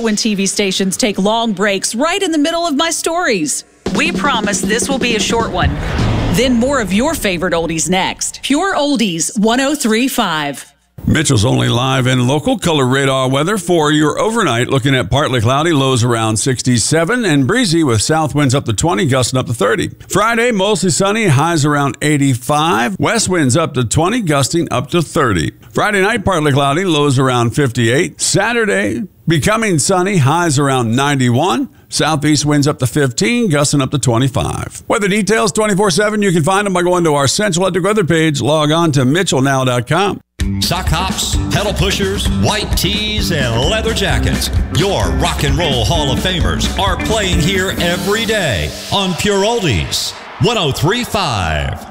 it when TV stations take long breaks right in the middle of my stories. We promise this will be a short one. Then more of your favorite oldies next. Pure Oldies 103.5. Mitchell's only live and local color radar weather for your overnight. Looking at partly cloudy, lows around 67 and breezy with south winds up to 20, gusting up to 30. Friday, mostly sunny, highs around 85. West winds up to 20, gusting up to 30. Friday night, partly cloudy, lows around 58. Saturday, becoming sunny, highs around 91. Southeast winds up to 15, gusting up to 25. Weather details 24/7. You can find them by going to our Central Electric weather page. Log on to mitchellnow.com. Sock hops, pedal pushers, white tees, and leather jackets. Your Rock and Roll Hall of Famers are playing here every day on Pure Oldies 103.5.